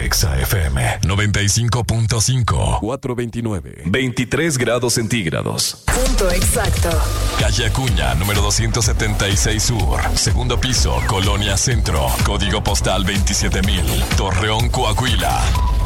Exa FM 95.5. 429. 23 grados centígrados. Punto exacto. Calle Acuña, número 276 Sur. Segundo piso, Colonia Centro. Código postal 27,000. Torreón, Coahuila.